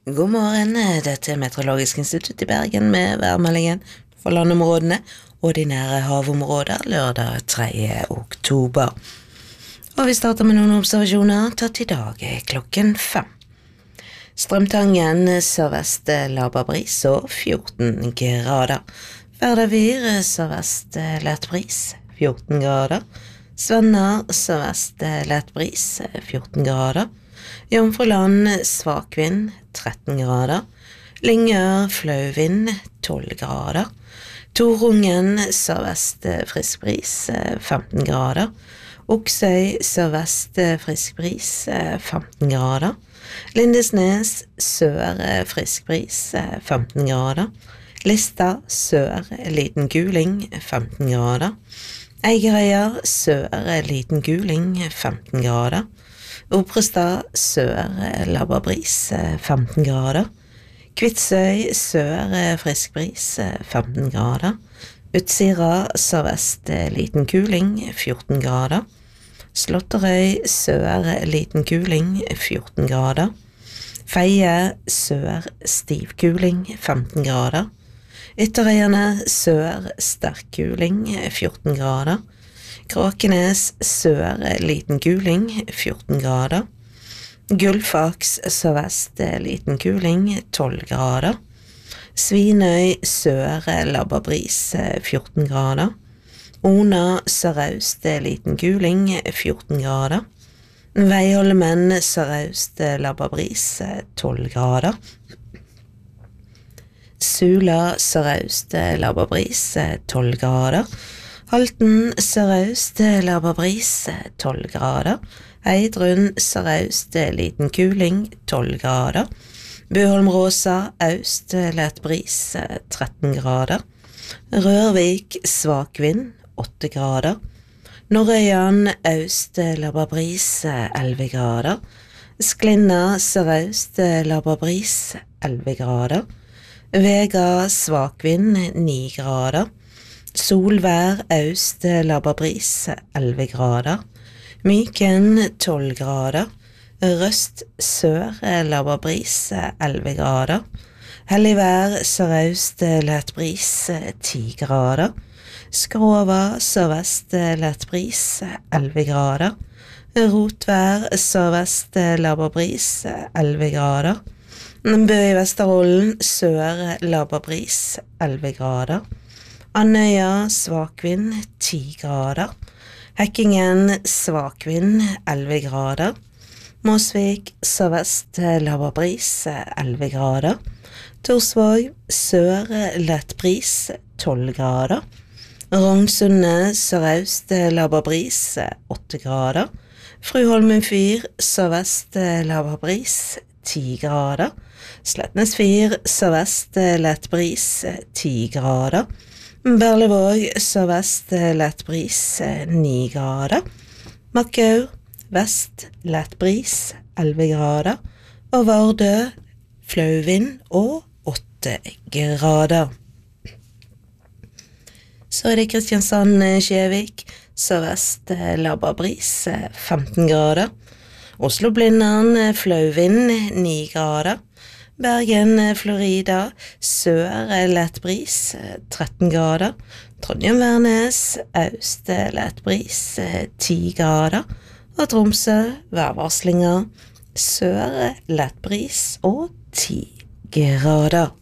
God morgen, dette Meteorologisk institutt i Bergen med værmeldingen for landområdene og de nære havområder lørdag 3. oktober. Og vi starter med noen observasjoner tatt i dag klokken 5. Strømtangen sørvest laber bris og 14 grader. Verdavir sørvest lett bris 14 grader. Svenner sørvest lett bris 14 grader. Jomfruland svak vind 13 grader. Lyngør flau vind 12 grader. Torungen sørvest frisk bris 15 grader. Oksøy sørvest frisk bris 15 grader. Lindesnes sør frisk bris 15 grader. Lista sør liten kuling 15 grader. Eigerøya sør liten kuling 15 grader. Oprestad sør laber bris 15 grader. Kvitsøy sør frisk bris 15 grader. Utsira sørvest liten kuling 14 grader. Slåtterøy sør liten kuling 14 grader. Feie sør stiv kuling 15 grader. Ytterøyene sør sterk kuling 14 grader. Kråkenes sør liten kuling 14 grader. Gullfaks sørvest liten kuling 12 grader. Svinøy sør laber bris 14 grader. Ona sørøst liten kuling 14 grader. Veiholmen sørøst laber bris 12 grader. Sula sørøst laber bris 12 grader. Halten sørøst laber bris 12 grader. Eidrun sørøst liten kuling 12 grader. Bøholmråsa øst lett bris 13 grader. Rørvik svak vind 8 grader. Norrøyan øst laber bris 11 grader. Sklinna sørøst laber bris 11 grader. Vega svak vind 9 grader. Solvær øst laber bris 11 grader. Myken 12 grader. Røst sør laber bris 11 grader. Helligvær sørøst lett bris 10 grader. Skrova sørvest lett bris 11 grader. Rotvær sørvest laber bris 11 grader. Bø i Vesterholden sør laber bris 11 grader. Andøya svak vind 10 grader. Hekkingen svak vind 11 grader. Mosvik sørvest laber bris 11 grader. Torsvåg sør lett bris 12 grader. Rognsundet sørøst laber bris 8 grader. Fruholmen fyr sørvest laber bris 10 grader. Slettnes fyr sørvest lett bris 10 grader. Berlevåg sørvest lett bris 9 grader. Makkau vest lett bris 11 grader. Og Vardø flau vind og 8 grader. Så det Kristiansand-Skjevik sørvest laber bris 15 grader. Oslo-Blindern flau vind 9 grader. Bergen, Florida, sør lett bris 13 grader. Trondheim-Værnes, øst lett bris 10 grader. Og Tromsø, værvarslinger, sør lett bris og 10 grader.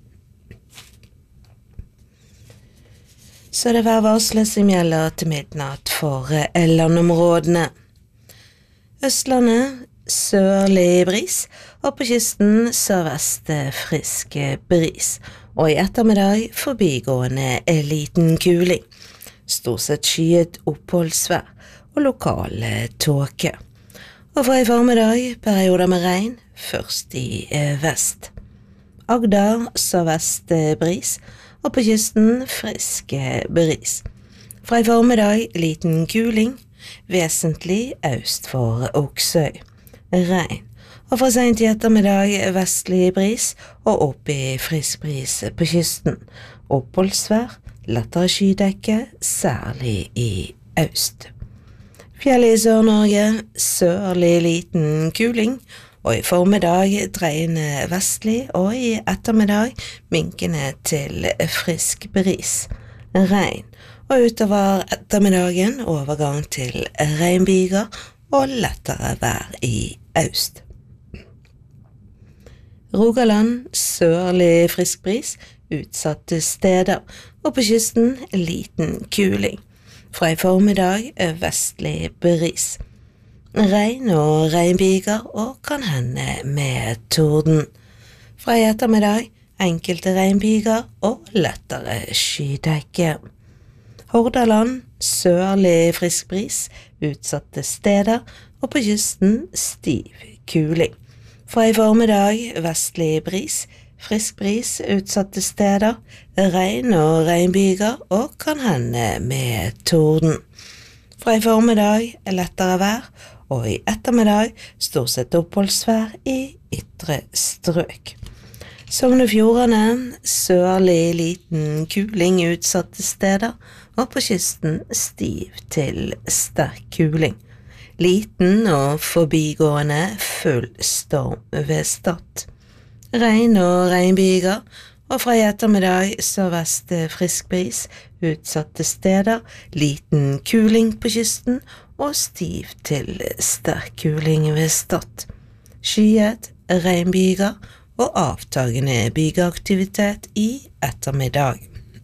Så det værvarslet som gjelder til midnatt for landområdene. Østlandet, sørlig bris, og på kysten sørvest frisk bris, og i ettermiddag forbigående liten kuling. Stort sett skyet oppholdsvær og lokal tåke. Og fra i formiddag perioder med regn, først i vest. Agder sørvest bris, og på kysten frisk bris. Fra i formiddag liten kuling, vesentlig øst for Oksøy. Regn, og fra sent i ettermiddag vestlig bris og opp i frisk bris på kysten. Oppholdsvær, lettere skydekke, særlig i øst. Fjellet i Sør-Norge, sørlig liten kuling og i formiddag dreiende vestlig, og i ettermiddag minkende til frisk bris. Regn, og utover ettermiddagen overgang til regnbyger og lettere vær i øst. Rogaland, sørlig frisk bris, utsatte steder, og på kysten liten kuling. Fra i formiddag vestlig bris. Regn og regnbyger og kan hende med torden. Fra i ettermiddag enkelte regnbyger og lettere skydekke. Hordaland, sørlig frisk bris, utsatte steder, og på kysten stiv kuling. Fra i formiddag vestlig bris, frisk bris utsatte steder, regn og regnbyger og kan hende med torden. Fra i formiddag lettere vær, og i ettermiddag stort sett oppholdsvær i ytre strøk. Sogn og Fjordane, sørlig liten kuling utsatte steder, og på kysten stiv til sterk kuling. Liten og forbigående full storm ved Stad. Regn og regnbyger, og fra i ettermiddag sørvest frisk bris, utsatte steder, liten kuling på kysten og stiv til sterk kuling ved Stad. Skyet, regnbyger og avtagende bygeaktivitet i ettermiddag.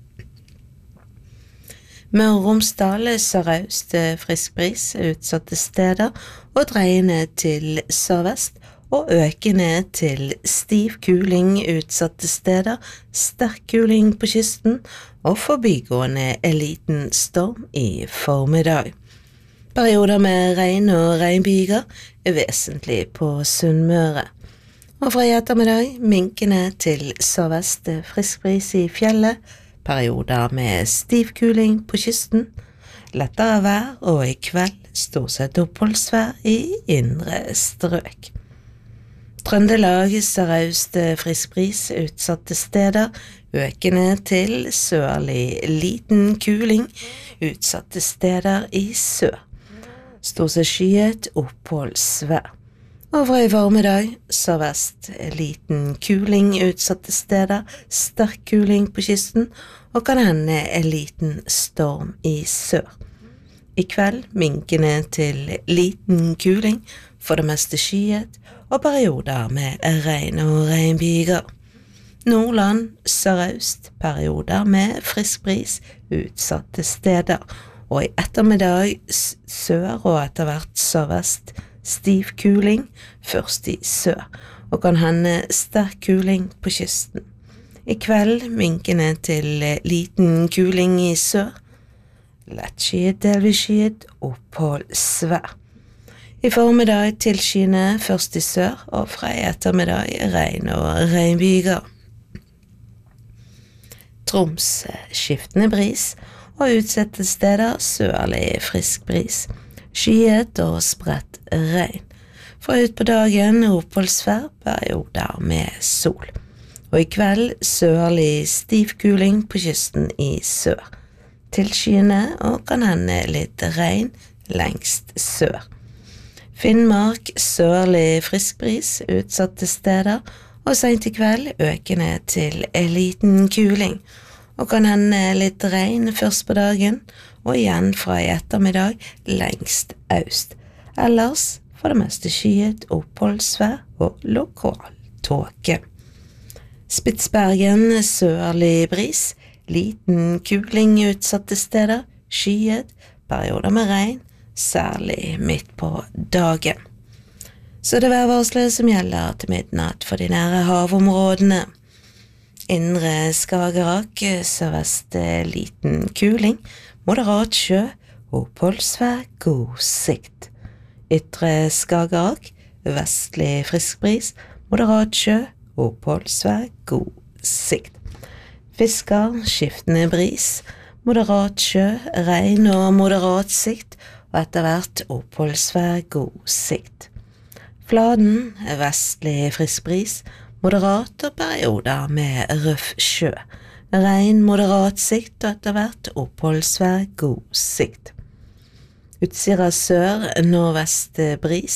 Møre og Romsdal, sørøst frisk bris, utsatte steder og dreiende til sørvest og økende til stiv kuling utsatte steder, sterk kuling på kysten og forbigående liten storm i formiddag. Perioder med regn og regnbyger vesentlig på Sunnmøre. Og fra i ettermiddag minkende til sørvest frisk bris i fjellet, perioder med stiv kuling på kysten, lettere vær og i kveld stort sett oppholdsvær i indre strøk. Trøndelag, sørøst frisk bris, utsatte steder, økende til sørlig liten kuling, utsatte steder i sør. Stort sett skyet oppholdsvær. Og fra i formiddag, sørvest liten kuling utsatte steder, sterk kuling på kysten, og kan hende liten storm i sør. I kveld minkende til liten kuling, for det meste skyet, og perioder med regn og regnbyger. Nordland, sørøst, perioder med frisk bris, utsatte steder, og i ettermiddag sør og etter hvert sørvest, stiv kuling, først i sør, og kan hende sterk kuling på kysten. I kveld minkende til liten kuling i sør, lettskyet, delvis skyet, oppholdsvær. I formiddag tilskyende først i sør, og fra i ettermiddag regn og regnbyger. Troms, skiftende bris, og utsatte steder sørlig frisk bris. Skyet og spredt regn. Fra ut på dagen oppholdsvær, perioder med sol. Og i kveld sørlig stiv kuling på kysten i sør. Tilskyende og kan hende litt regn lengst sør. Finnmark, sørlig frisk bris, utsatte steder, og sent i kveld økende til liten kuling, og kan hende litt regn først på dagen, og igjen fra i ettermiddag lengst øst. Ellers for det meste skyet oppholdsvær og lokal tåke. Spitsbergen, sørlig bris, liten kuling utsatte steder, skyet, perioder med regn, særlig midt på dagen. Så det værvarslet som gjelder til midnatt for de nære havområdene. Indre Skagerrak, sørvest liten kuling, moderat sjø, oppholdsvær, god sikt. Ytre Skagerrak, vestlig frisk bris, moderat sjø, oppholdsvær, god sikt. Fisker, skiftende bris, moderat sjø, regn og moderat sikt, og etter hvert oppholdsvær, god sikt. Fladen, vestlig frisk bris, moderat og perioder med røff sjø. Regn, moderat sikt og etter hvert oppholdsvær, god sikt. Utsira sør, nordvest bris,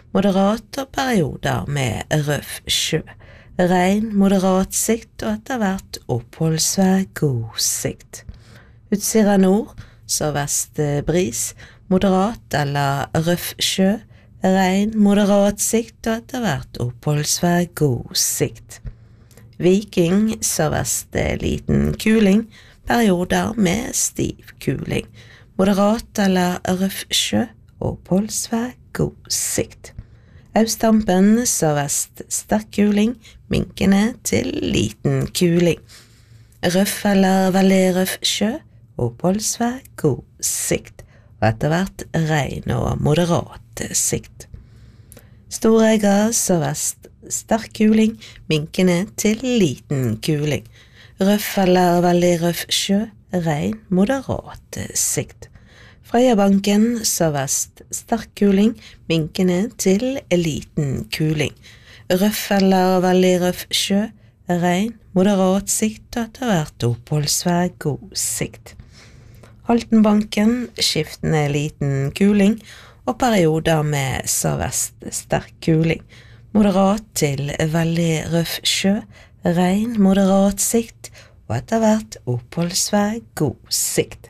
moderat og perioder med røff sjø. Regn, moderat sikt og etter hvert oppholdsvær, god sikt. Utsira nord, sørvest bris, moderat eller røff sjø. Regn, moderat sikt og etter hvert oppholdsvær, god sikt. Viking, sørvest liten kuling, perioder med stiv kuling. Moderat eller røff sjø, oppholdsvær, god sikt. Østampen, sørvest sterk kuling, minkende til liten kuling. Røff eller veldig røff sjø, oppholdsvær, god sikt. Og etter hvert regn og moderat sikt. Storegga, sørvest sterk kuling, minkende til liten kuling. Røff eller veldig røff sjø, regn, moderat sikt. Frøyabanken, sørvest sterk kuling, minkende til liten kuling. Røff eller veldig røff sjø, regn, moderat sikt og etter hvert oppholdsvær, god sikt. Haltenbanken, skiftende liten kuling og perioder med sørvest sterk kuling. Moderat til veldig røff sjø, regn, moderat sikt og etter hvert oppholdsvær, god sikt.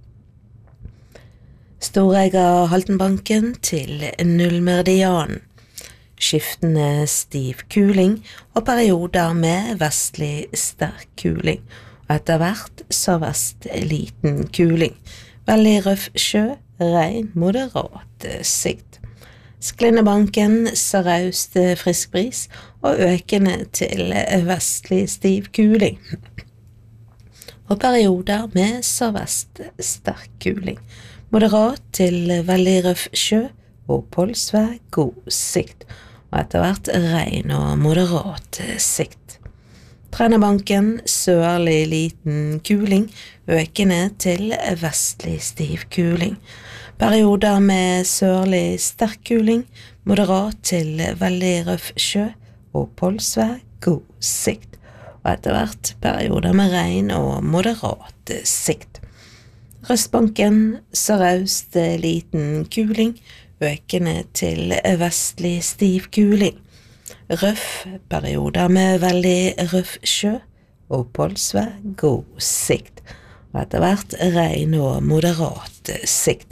Storegga Haltenbanken til nullmeridianen. Skiftende stiv kuling og perioder med vestlig sterk kuling. Og etter hvert sørvest liten kuling. Veldig røff sjø, regn, moderat sikt. Sklinnebanken, sørøst frisk bris og økende til vestlig stiv kuling. Og perioder med sørvest sterk kuling. Moderat til veldig røff sjø, oppholdsvær, god sikt. Og etter hvert regn og moderat sikt. Trennebanken, sørlig liten kuling, økende til vestlig stiv kuling. Perioder med sørlig sterk kuling, moderat til veldig røff sjø, oppholdsvær, god sikt. Og etter hvert perioder med regn og moderat sikt. Røstbanken, sørøst liten kuling, økende til vestlig stiv kuling. Røff, perioder med veldig røff sjø, oppholdsvær, god sikt, og etter hvert regn og moderat sikt.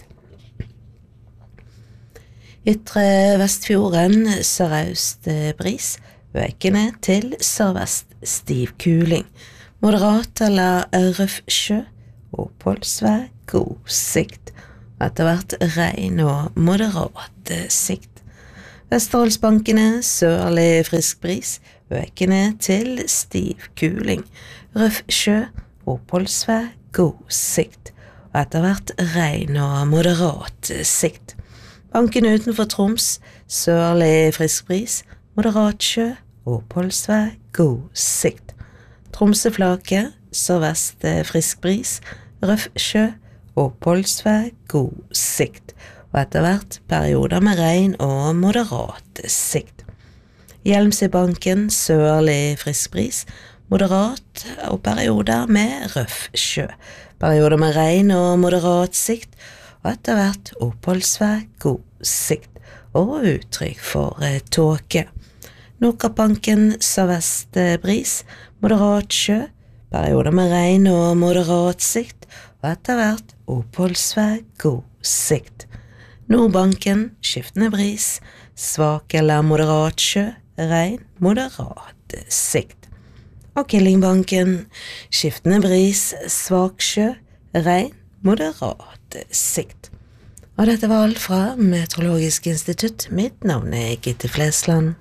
Ytre Vestfjorden, sørøst bris, økende til sørvest stiv kuling. Moderat eller røff sjø, oppholdsvær, god sikt, og etter hvert regn og moderat sikt. Vesterålsbankene, sørlig frisk bris, økende til stiv kuling. Røff sjø, oppholdsvær, god sikt, og etter hvert regn og moderat sikt. Bankene utenfor Troms, sørlig frisk bris, moderat sjø, oppholdsvær, god sikt. Tromsøflaket, sørvest frisk bris, røff sjø, oppholdsvær, god sikt. Og etter hvert perioder med regn og moderat sikt. Hjelmsøybanken, sørlig frisk bris, moderat og perioder med røff sjø. Perioder med regn og moderat sikt, og etter hvert oppholdsvær, god sikt, og uttrykk for tåke. Nordkappbanken, sørvest bris, moderat sjø, perioder med regn og moderat sikt, og etter hvert oppholdsvær, god sikt. Nordbanken, skiftende bris, svak eller moderat sjø, regn, moderat sikt. Og Killingbanken, skiftende bris, svak sjø, regn, moderat sikt. Og dette var alt fra Meteorologisk institutt. Mitt navn Gitte Flesland.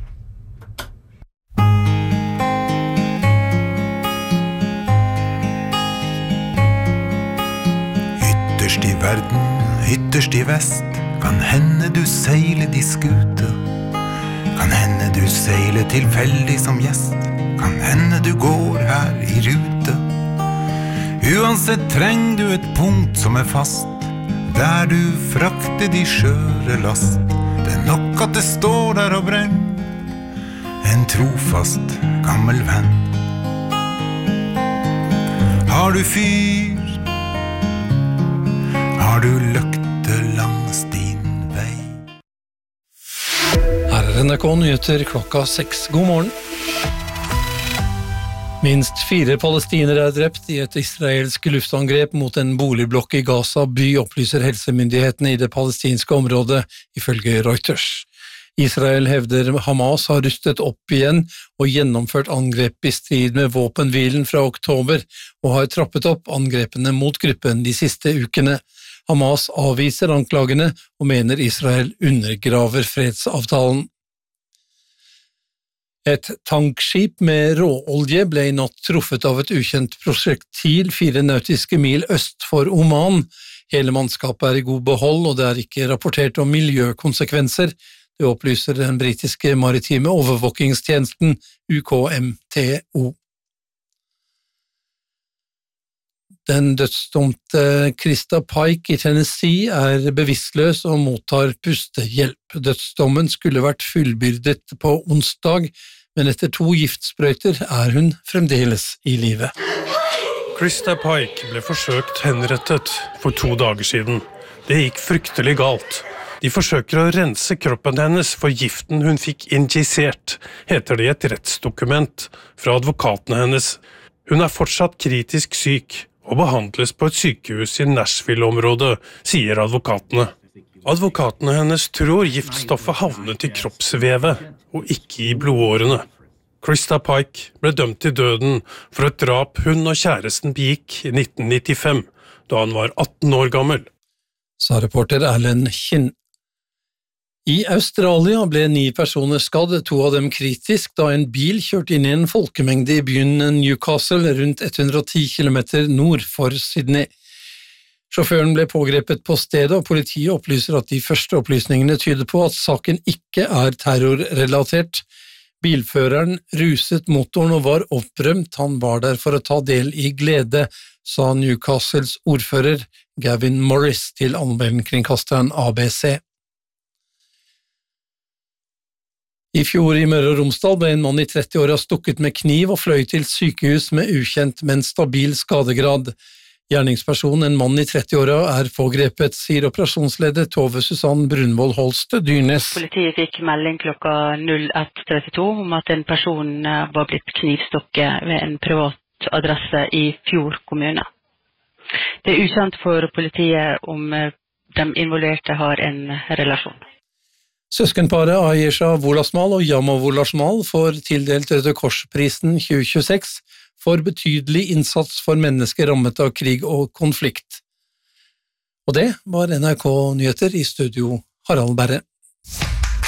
Ytterst i verden, ytterst i vest, kan hende du seiler de skute. Kan hende du seiler tilfeldig som gjest, kan hende du går her i rute. Uansett trenger du et punkt som fast, der du frakter de skjøre last. Det nok at det står der og brenner, en trofast gammel venn. Har du fyr, har du løkte langs din vei? NRK Nyheter klokka 6. God morgen. Minst 4 palestinere drept i et israelsk luftangrep mot en boligblokk i Gaza by, opplyser helsemyndighetene i det palestinske området, ifølge Reuters. Israel hevder Hamas har rustet opp igjen og gjennomført angrep i strid med våpenhvilen fra oktober, og har trappet opp angrepene mot gruppen de siste ukene. Hamas avviser anklagene og mener Israel undergraver fredsavtalen. Et tankskip med råolje ble i natt truffet av et ukjent prosjektil 4 nautiske mil øst for Oman. Hele mannskapet i god behold, og det ikke rapportert om miljøkonsekvenser. Det opplyser den britiske maritime overvåkingstjenesten UKMTO. Den dødsdomte Krista Pike i Tennessee bevisstløs og mottar pustehjelp. Dødsdommen skulle vært fullbyrdet på onsdag, men etter 2 giftsprøyter hun fremdeles i live. Krista Pike ble forsøkt henrettet for 2 dager siden. Det gikk fryktelig galt. De forsøker å rense kroppen hennes for giften hun fikk injisert, heter det i et rettsdokument fra advokatene hennes. Hun fortsatt kritisk syk og behandles på et sykehus i Nashville-området, sier advokatene. Advokatene hennes tror giftstoffet havnet i kroppsvevet, og ikke i blodårene. Krista Pike ble dømt til døden for et drap hun og kjæresten begikk i 1995, da han var 18 år gammel. Sa reporter Erlend Kinn. I Australia ble 9 personer skadd, 2 av dem kritisk, da en bil kjørte inn i en folkemengde i byen Newcastle, rundt 110 km nord for Sydney. Sjåføren ble pågrepet på stedet, og politiet opplyser at de første opplysningene tyder på at saken ikke terrorrelatert. Bilføreren ruset motoren og var opprømt, han var der for å ta del i glede, sa Newcastles ordfører Gavin Morris til allmennkringkasteren ABC. I fjor i Møre og Romsdal ble en mann i 30-åra stukket med kniv og fløy til sykehus med ukjent, men stabil skadegrad. Gjerningspersonen, en mann i 30-åra, pågrepet, sier operasjonsleder Tove Susann Brunvoll Holst Dyrnes. Politiet fikk melding klokka 01:32 om at en person var blitt knivstukket ved en privat adresse i Fjord kommune. Det ukjent for politiet om de involverte har en relasjon. Søskenparet Ayesha Wolasmal og Yamo Wolasmal får tildelt Røde Kors-prisen 2026 for betydelig innsats for mennesker rammet av krig og konflikt. Og det var NRK Nyheter, i studio Harald Berre.